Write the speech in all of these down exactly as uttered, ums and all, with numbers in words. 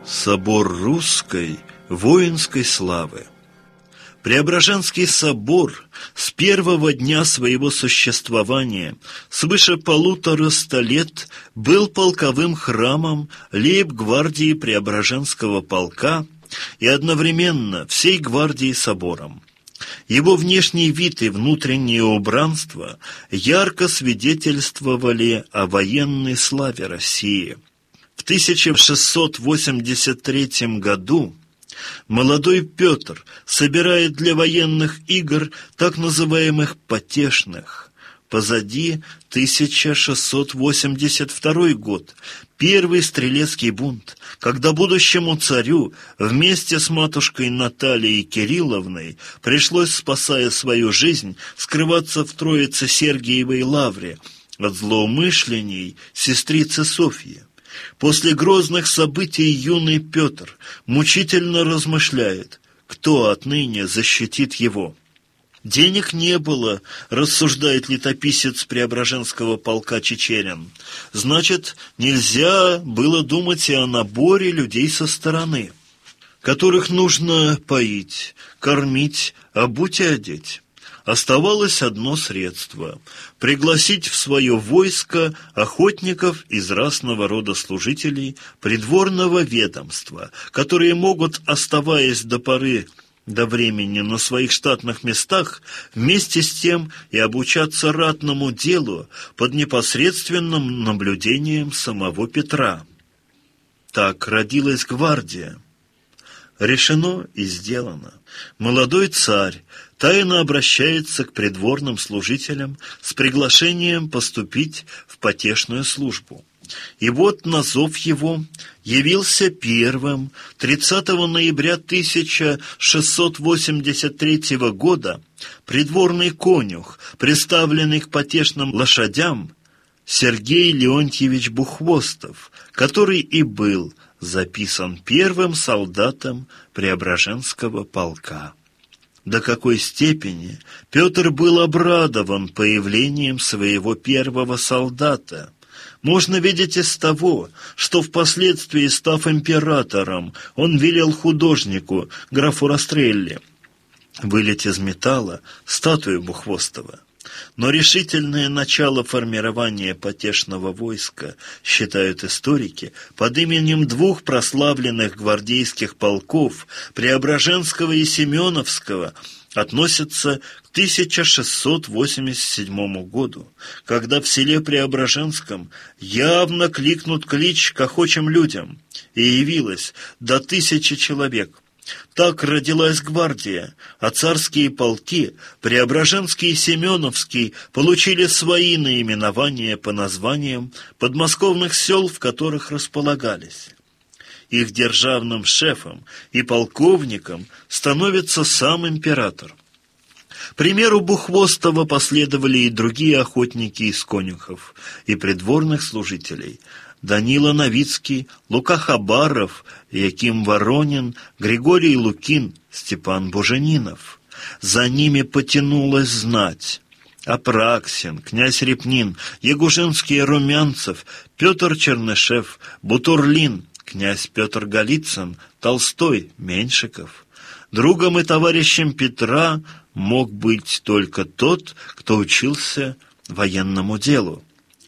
Собор русской воинской славы. Преображенский собор с первого дня своего существования, свыше полутора ста лет, был полковым храмом лейб-гвардии Преображенского полка и одновременно всей гвардии собором. Его внешний вид и внутреннее убранство ярко свидетельствовали о военной славе России. В тысяча шестьсот восемьдесят третьем году молодой Петр собирает для военных игр так называемых потешных. Позади тысяча шестьсот восемьдесят второй год, первый стрелецкий бунт, когда будущему царю вместе с матушкой Натальей Кирилловной пришлось, спасая свою жизнь, скрываться в Троице-Сергиевой лавре от злоумышлений сестрицы Софьи. После грозных событий юный Петр мучительно размышляет, кто отныне защитит его. Денег не было, рассуждает летописец Преображенского полка Чичерин. Значит, нельзя было думать и о наборе людей со стороны, которых нужно поить, кормить, обуть и одеть. Оставалось одно средство – пригласить в свое войско охотников из разного рода служителей придворного ведомства, которые могут, оставаясь до поры до времени на своих штатных местах, вместе с тем и обучаться ратному делу под непосредственным наблюдением самого Петра. Так родилась гвардия. Решено и сделано. Молодой царь тайно обращается к придворным служителям с приглашением поступить в потешную службу. И вот на зов его явился первым тридцатого ноября тысяча шестьсот восемьдесят третьего года придворный конюх, представленный к потешным лошадям, Сергей Леонтьевич Бухвостов, который и был записан первым солдатом Преображенского полка. До какой степени Петр был обрадован появлением своего первого солдата, можно видеть из того, что впоследствии, став императором, он велел художнику, графу Растрелли, вылить из металла статую Бухвостова. Но решительное начало формирования потешного войска, считают историки, под именем двух прославленных гвардейских полков, Преображенского и Семеновского, относится к тысяча шестьсот восемьдесят седьмому году, когда в селе Преображенском явно кликнут клич к охочим людям, и явилось до тысячи человек. Так родилась гвардия, а царские полки, Преображенский и Семеновский, получили свои наименования по названиям подмосковных сел, в которых располагались. Их державным шефом и полковником становится сам император. Примеру Бухвостова последовали и другие охотники из конюхов и придворных служителей: Данила Новицкий, Лука Хабаров, Яким Воронин, Григорий Лукин, Степан Буженинов. За ними потянулась знать: Апраксин, князь Репнин, Ягужинский и Румянцев, Петр Чернышев, Бутурлин, князь Петр Голицын, Толстой, Меньшиков. Другом и товарищем Петра мог быть только тот, кто учился военному делу.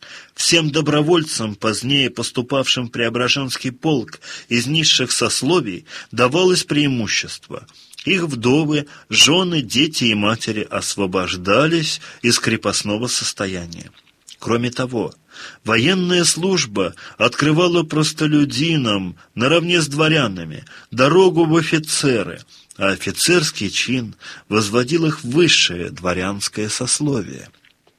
Всем добровольцам, позднее поступавшим в Преображенский полк из низших сословий, давалось преимущество. Их вдовы, жены, дети и матери освобождались из крепостного состояния. Кроме того, военная служба открывала простолюдинам, наравне с дворянами, дорогу в офицеры, а офицерский чин возводил их в высшее дворянское сословие.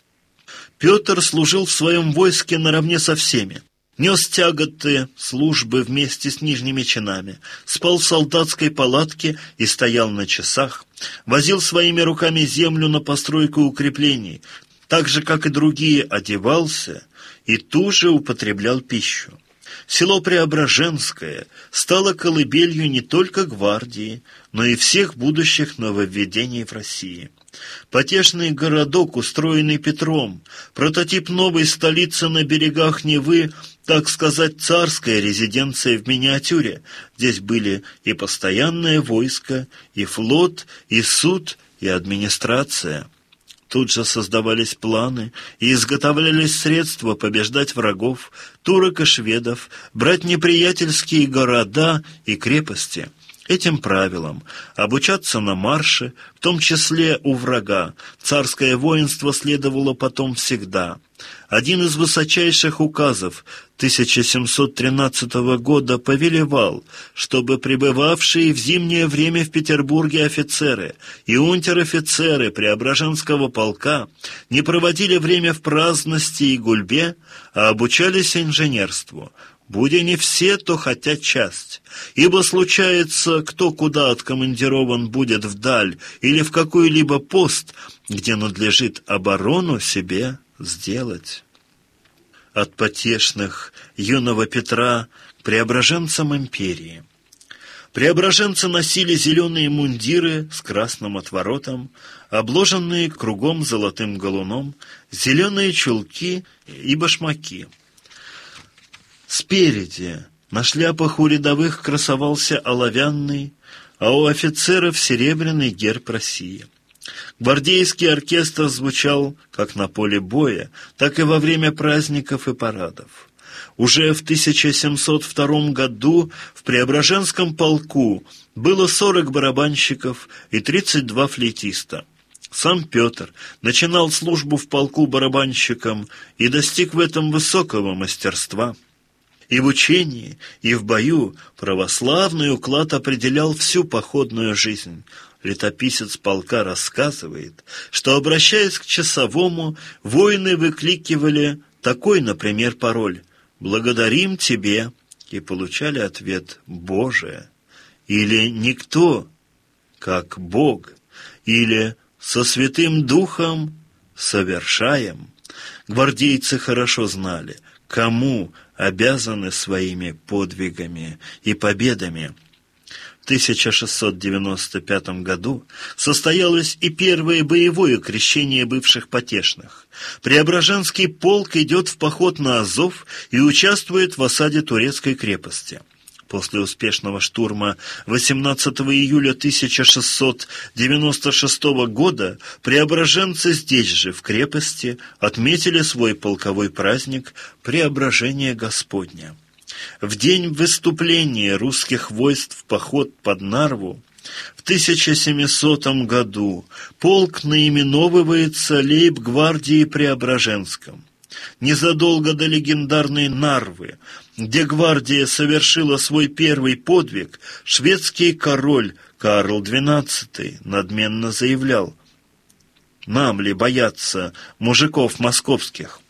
Петр служил в своем войске наравне со всеми, нес тяготы службы вместе с нижними чинами, спал в солдатской палатке и стоял на часах, возил своими руками землю на постройку укреплений, так же, как и другие, одевался и туже употреблял пищу. Село Преображенское стало колыбелью не только гвардии, но и всех будущих нововведений в России. Потешный городок, устроенный Петром, прототип новой столицы на берегах Невы, так сказать, царская резиденция в миниатюре. Здесь были и постоянное войско, и флот, и суд, и администрация. Тут же создавались планы и изготовлялись средства побеждать врагов, турок и шведов, брать неприятельские города и крепости. Этим правилам обучаться на марше, в том числе у врага, царское воинство следовало потом всегда. Один из высочайших указов тысяча семьсот тринадцатого года повелевал, чтобы пребывавшие в зимнее время в Петербурге офицеры и унтер-офицеры Преображенского полка не проводили время в праздности и гульбе, а обучались инженерству. Будь они все, то хотя часть, ибо случается, кто куда откомандирован будет вдаль или в какой-либо пост, где надлежит оборону себе сделать. От потешных юного Петра к преображенцам империи. Преображенцы носили зеленые мундиры с красным отворотом, обложенные кругом золотым галуном, зеленые чулки и башмаки. Спереди на шляпах у рядовых красовался оловянный, а у офицеров серебряный герб России. Гвардейский оркестр звучал как на поле боя, так и во время праздников и парадов. Уже в тысяча семьсот втором году в Преображенском полку было сорок барабанщиков и тридцать два флейтиста. Сам Петр начинал службу в полку барабанщиком и достиг в этом высокого мастерства. И в учении, и в бою православный уклад определял всю походную жизнь. Летописец полка рассказывает, что, обращаясь к часовому, воины выкликивали такой, например, пароль «Благодарим тебе», и получали ответ «Боже», или «Никто, как Бог», или «Со Святым Духом совершаем». Гвардейцы хорошо знали, кому обязаны своими подвигами и победами. В тысяча шестьсот девяносто пятом году состоялось и первое боевое крещение бывших потешных. Преображенский полк идет в поход на Азов и участвует в осаде турецкой крепости. После успешного штурма восемнадцатого июля тысяча шестьсот девяносто шестого года преображенцы здесь же, в крепости, отметили свой полковой праздник Преображения Господня. В день выступления русских войск в поход под Нарву в тысяча семисотом году полк наименовывается лейб-гвардией Преображенском. Незадолго до легендарной Нарвы, где гвардия совершила свой первый подвиг, шведский король Карл двенадцатый надменно заявлял: «Нам ли бояться мужиков московских?»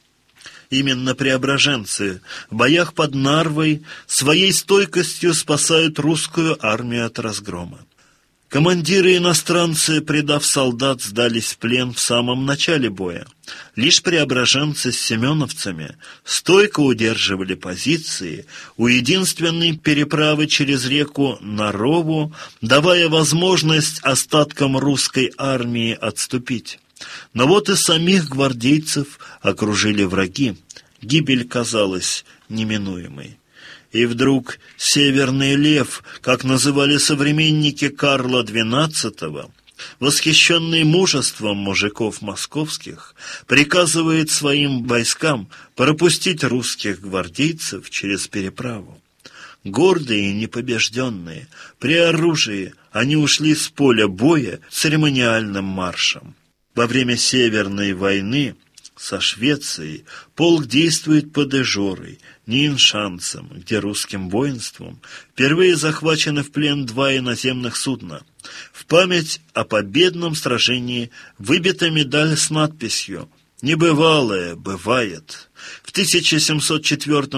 Именно преображенцы в боях под Нарвой своей стойкостью спасают русскую армию от разгрома. Командиры-иностранцы, предав солдат, сдались в плен в самом начале боя. Лишь преображенцы с семеновцами стойко удерживали позиции у единственной переправы через реку Нарову, давая возможность остаткам русской армии отступить. Но вот и самих гвардейцев окружили враги. Гибель казалась неминуемой. И вдруг Северный Лев, как называли современники Карла двенадцатого, восхищенный мужеством мужиков московских, приказывает своим войскам пропустить русских гвардейцев через переправу. Гордые и непобежденные, при оружии, они ушли с поля боя церемониальным маршем. Во время Северной войны со Швецией полк действует под Ижорой, Ниншанцем, где русским воинством впервые захвачены в плен два иноземных судна. В память о победном сражении выбита медаль с надписью «Небывалое бывает». В тысяча семьсот четвёртом